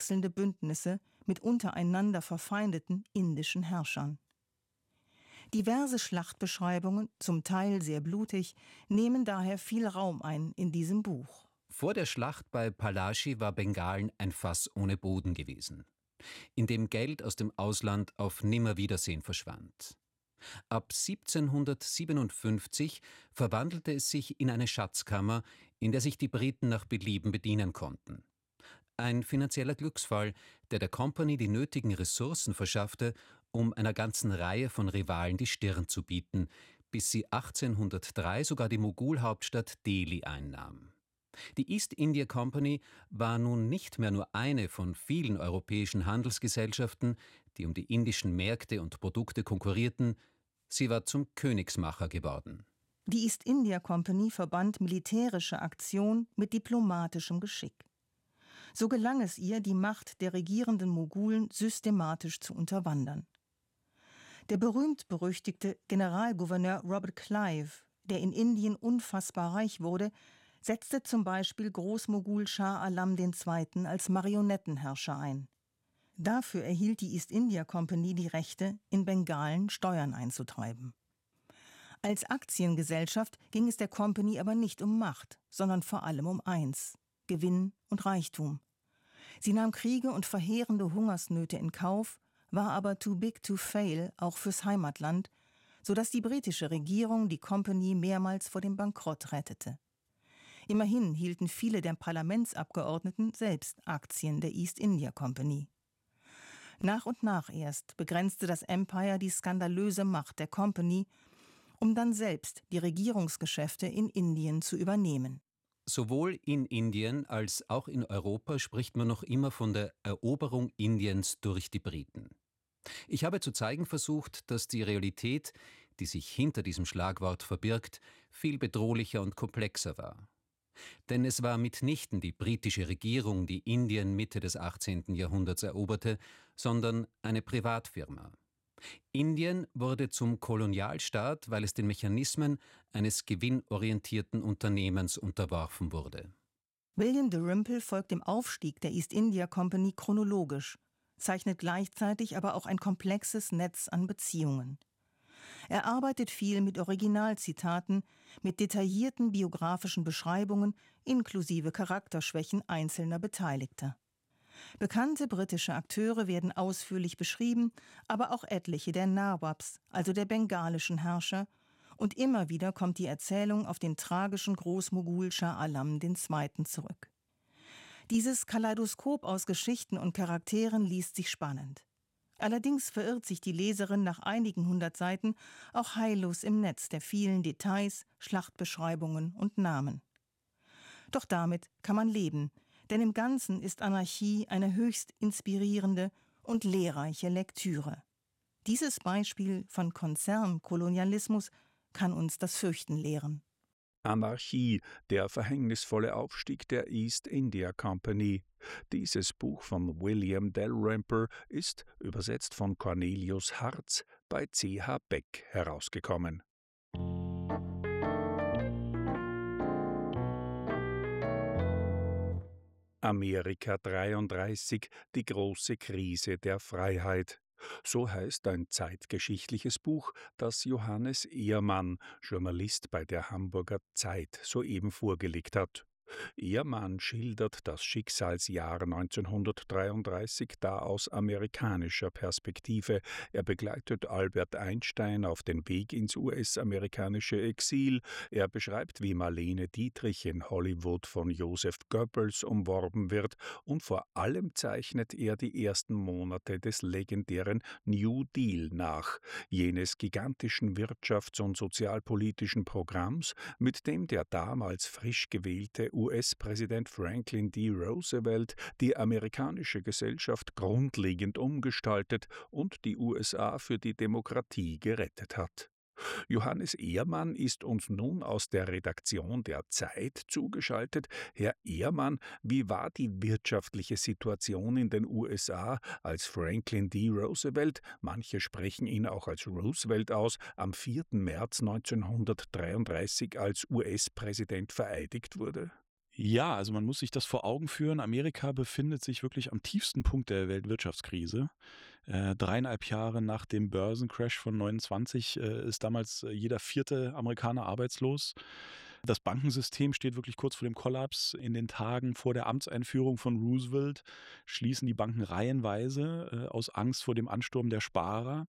wechselnde Bündnisse mit untereinander verfeindeten indischen Herrschern. Diverse Schlachtbeschreibungen, zum Teil sehr blutig, nehmen daher viel Raum ein in diesem Buch. Vor der Schlacht bei Palashi war Bengalen ein Fass ohne Boden gewesen, in dem Geld aus dem Ausland auf Nimmerwiedersehen verschwand. Ab 1757 verwandelte es sich in eine Schatzkammer, in der sich die Briten nach Belieben bedienen konnten. Ein finanzieller Glücksfall, der der Company die nötigen Ressourcen verschaffte, um einer ganzen Reihe von Rivalen die Stirn zu bieten, bis sie 1803 sogar die Mogulhauptstadt Delhi einnahm. Die East India Company war nun nicht mehr nur eine von vielen europäischen Handelsgesellschaften, die um die indischen Märkte und Produkte konkurrierten, sie war zum Königsmacher geworden. Die East India Company verband militärische Aktion mit diplomatischem Geschick. So gelang es ihr, die Macht der regierenden Mogulen systematisch zu unterwandern. Der berühmt-berüchtigte Generalgouverneur Robert Clive, der in Indien unfassbar reich wurde, setzte zum Beispiel Großmogul Schah Alam II. Als Marionettenherrscher ein. Dafür erhielt die East India Company die Rechte, in Bengalen Steuern einzutreiben. Als Aktiengesellschaft ging es der Company aber nicht um Macht, sondern vor allem um eins: Gewinn und Reichtum. Sie nahm Kriege und verheerende Hungersnöte in Kauf, war aber too big to fail auch fürs Heimatland, sodass die britische Regierung die Company mehrmals vor dem Bankrott rettete. Immerhin hielten viele der Parlamentsabgeordneten selbst Aktien der East India Company. Nach und nach erst begrenzte das Empire die skandalöse Macht der Company, um dann selbst die Regierungsgeschäfte in Indien zu übernehmen. Sowohl in Indien als auch in Europa spricht man noch immer von der Eroberung Indiens durch die Briten. Ich habe zu zeigen versucht, dass die Realität, die sich hinter diesem Schlagwort verbirgt, viel bedrohlicher und komplexer war. Denn es war mitnichten die britische Regierung, die Indien Mitte des 18. Jahrhunderts eroberte, sondern eine Privatfirma. Indien wurde zum Kolonialstaat, weil es den Mechanismen eines gewinnorientierten Unternehmens unterworfen wurde. William Dalrymple folgt dem Aufstieg der East India Company chronologisch, zeichnet gleichzeitig aber auch ein komplexes Netz an Beziehungen. Er arbeitet viel mit Originalzitaten, mit detaillierten biografischen Beschreibungen inklusive Charakterschwächen einzelner Beteiligter. Bekannte britische Akteure werden ausführlich beschrieben, aber auch etliche der Nawabs, also der bengalischen Herrscher, und immer wieder kommt die Erzählung auf den tragischen Großmogul Schah Alam II. Zurück. Dieses Kaleidoskop aus Geschichten und Charakteren liest sich spannend. Allerdings verirrt sich die Leserin nach einigen 100 Seiten auch heillos im Netz der vielen Details, Schlachtbeschreibungen und Namen. Doch damit kann man leben, denn im Ganzen ist Anarchie eine höchst inspirierende und lehrreiche Lektüre. Dieses Beispiel von Konzernkolonialismus kann uns das Fürchten lehren. Anarchie, der verhängnisvolle Aufstieg der East India Company. Dieses Buch von William Dalrymple ist, übersetzt von Cornelius Hartz, bei C.H. Beck herausgekommen. Amerika 33, die große Krise der Freiheit. So heißt ein zeitgeschichtliches Buch, das Johannes Ehrmann, Journalist bei der Hamburger Zeit, soeben vorgelegt hat. Ehrmann schildert das Schicksalsjahr 1933 da aus amerikanischer Perspektive. Er begleitet Albert Einstein auf den Weg ins US-amerikanische Exil. Er beschreibt, wie Marlene Dietrich in Hollywood von Joseph Goebbels umworben wird. Und vor allem zeichnet er die ersten Monate des legendären New Deal nach, jenes gigantischen wirtschafts- und sozialpolitischen Programms, mit dem der damals frisch gewählte US-Präsident Franklin D. Roosevelt die amerikanische Gesellschaft grundlegend umgestaltet und die USA für die Demokratie gerettet hat. Johannes Ehrmann ist uns nun aus der Redaktion der Zeit zugeschaltet. Herr Ehrmann, wie war die wirtschaftliche Situation in den USA, als Franklin D. Roosevelt, manche sprechen ihn auch als Roosevelt aus, am 4. März 1933 als US-Präsident vereidigt wurde? Ja, also man muss sich das vor Augen führen. Amerika befindet sich wirklich am tiefsten Punkt der Weltwirtschaftskrise. 3,5 Jahre nach dem Börsencrash von 29 ist damals jeder vierte Amerikaner arbeitslos. Das Bankensystem steht wirklich kurz vor dem Kollaps. In den Tagen vor der Amtseinführung von Roosevelt schließen die Banken reihenweise aus Angst vor dem Ansturm der Sparer.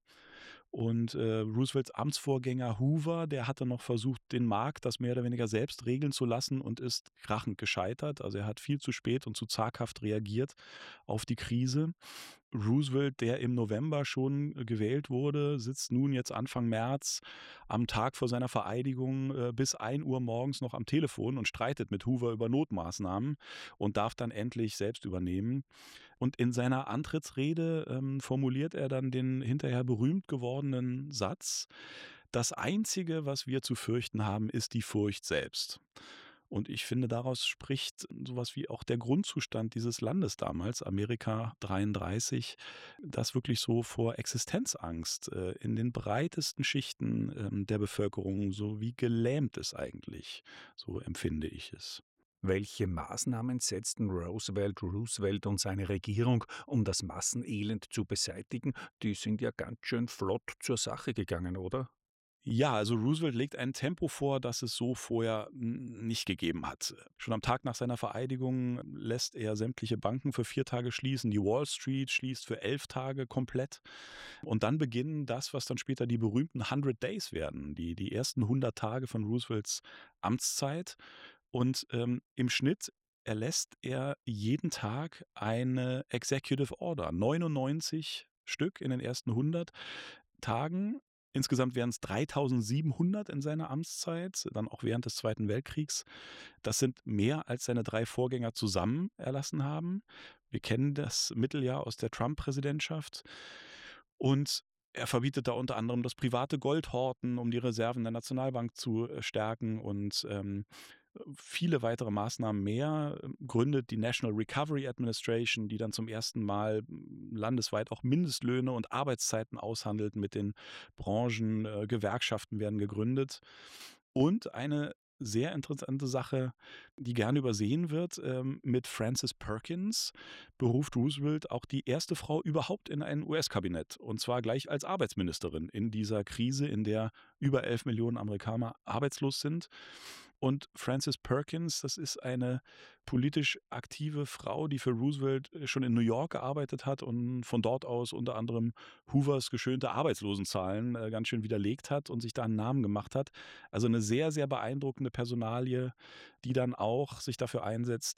Und Roosevelts Amtsvorgänger Hoover, der hatte noch versucht, den Markt das mehr oder weniger selbst regeln zu lassen und ist krachend gescheitert. Also er hat viel zu spät und zu zaghaft reagiert auf die Krise. Roosevelt, der im November schon gewählt wurde, sitzt nun jetzt Anfang März am Tag vor seiner Vereidigung bis 1 Uhr morgens noch am Telefon und streitet mit Hoover über Notmaßnahmen und darf dann endlich selbst übernehmen. Und in seiner Antrittsrede formuliert er dann den hinterher berühmt gewordenen Satz: Das Einzige, was wir zu fürchten haben, ist die Furcht selbst. Und ich finde, daraus spricht sowas wie auch der Grundzustand dieses Landes damals, Amerika 33, das wirklich so vor Existenzangst in den breitesten Schichten der Bevölkerung so wie gelähmt ist eigentlich. So empfinde ich es. Welche Maßnahmen setzten Roosevelt und seine Regierung, um das Massenelend zu beseitigen? Die sind ja ganz schön flott zur Sache gegangen, oder? Ja, also Roosevelt legt ein Tempo vor, das es so vorher nicht gegeben hat. Schon am Tag nach seiner Vereidigung lässt er sämtliche Banken für 4 Tage schließen. Die Wall Street schließt für 11 Tage komplett. Und dann beginnen das, was dann später die berühmten 100 Days werden, die ersten 100 Tage von Roosevelts Amtszeit. Und im Schnitt erlässt er jeden Tag eine Executive Order, 99 Stück in den ersten 100 Tagen. Insgesamt wären es 3.700 in seiner Amtszeit, dann auch während des Zweiten Weltkriegs. Das sind mehr, als seine 3 Vorgänger zusammen erlassen haben. Wir kennen das Mitteljahr aus der Trump-Präsidentschaft. Und er verbietet da unter anderem das private Goldhorten, um die Reserven der Nationalbank zu stärken und viele weitere Maßnahmen mehr, gründet die National Recovery Administration, die dann zum ersten Mal landesweit auch Mindestlöhne und Arbeitszeiten aushandelt mit den Branchen, Gewerkschaften werden gegründet. Und eine sehr interessante Sache, die gerne übersehen wird, mit Frances Perkins beruft Roosevelt auch die erste Frau überhaupt in ein US-Kabinett, und zwar gleich als Arbeitsministerin in dieser Krise, in der über 11 Millionen Amerikaner arbeitslos sind. Und Frances Perkins, das ist eine politisch aktive Frau, die für Roosevelt schon in New York gearbeitet hat und von dort aus unter anderem Hoovers geschönte Arbeitslosenzahlen ganz schön widerlegt hat und sich da einen Namen gemacht hat. Also eine sehr, sehr beeindruckende Personalie, die dann auch sich dafür einsetzt,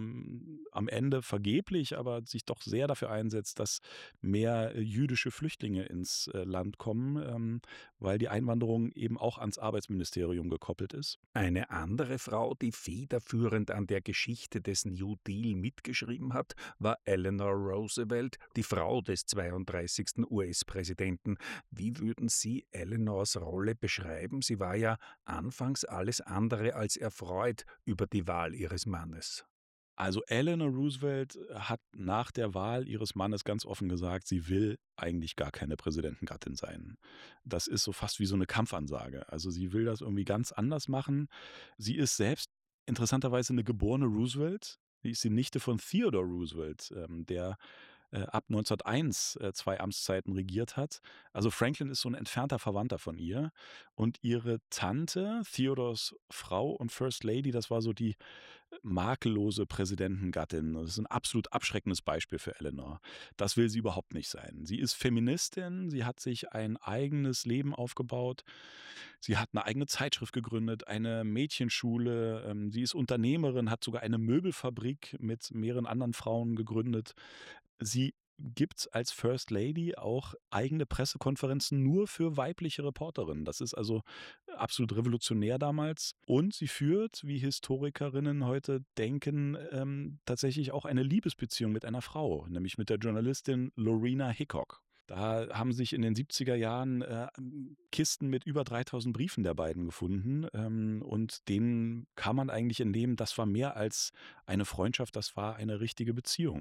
am Ende vergeblich, aber sich doch sehr dafür einsetzt, dass mehr jüdische Flüchtlinge ins Land kommen, weil die Einwanderung eben auch ans Arbeitsministerium gekoppelt ist. Eine andere Frau, die federführend an der Geschichte des New Deal mitgeschrieben hat, war Eleanor Roosevelt, die Frau des 32. US-Präsidenten. Wie würden Sie Eleanors Rolle beschreiben? Sie war ja anfangs alles andere als erfreut über die Wahl ihres Mannes. Also Eleanor Roosevelt hat nach der Wahl ihres Mannes ganz offen gesagt, sie will eigentlich gar keine Präsidentengattin sein. Das ist so fast wie so eine Kampfansage. Also sie will das irgendwie ganz anders machen. Sie ist selbst interessanterweise eine geborene Roosevelt. Sie ist die Nichte von Theodore Roosevelt, der ab 1901 2 Amtszeiten regiert hat. Also Franklin ist so ein entfernter Verwandter von ihr. Und ihre Tante, Theodors Frau und First Lady, das war so die makellose Präsidentengattin. Das ist ein absolut abschreckendes Beispiel für Eleanor. Das will sie überhaupt nicht sein. Sie ist Feministin, sie hat sich ein eigenes Leben aufgebaut. Sie hat eine eigene Zeitschrift gegründet, eine Mädchenschule. Sie ist Unternehmerin, hat sogar eine Möbelfabrik mit mehreren anderen Frauen gegründet. Sie gibt als First Lady auch eigene Pressekonferenzen nur für weibliche Reporterinnen. Das ist also absolut revolutionär damals. Und sie führt, wie Historikerinnen heute denken, tatsächlich auch eine Liebesbeziehung mit einer Frau, nämlich mit der Journalistin Lorena Hickok. Da haben sich in den 70er Jahren Kisten mit über 3.000 Briefen der beiden gefunden. Und denen kann man eigentlich entnehmen, das war mehr als eine Freundschaft, das war eine richtige Beziehung.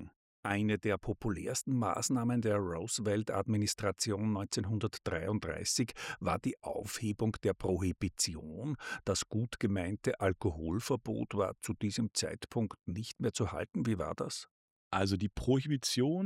Eine der populärsten Maßnahmen der Roosevelt-Administration 1933 war die Aufhebung der Prohibition. Das gut gemeinte Alkoholverbot war zu diesem Zeitpunkt nicht mehr zu halten. Wie war das? Also die Prohibition